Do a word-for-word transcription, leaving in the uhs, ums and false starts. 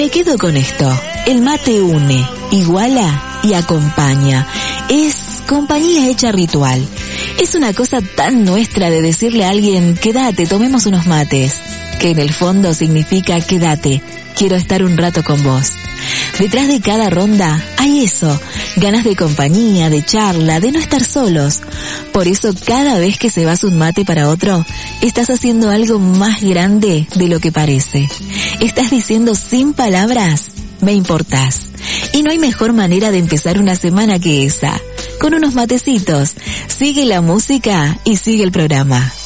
Me quedo con esto. El mate une, iguala y acompaña. Es compañía hecha ritual. Es una cosa tan nuestra de decirle a alguien, quédate, tomemos unos mates, que en el fondo significa quédate, quiero estar un rato con vos. Detrás de cada ronda hay eso, ganas de compañía, de charla, de no estar solos. Por eso cada vez que se vas un mate para otro, estás haciendo algo más grande de lo que parece. Estás diciendo sin palabras, me importás. Y no hay mejor manera de empezar una semana que esa, con unos matecitos. Sigue la música y sigue el programa.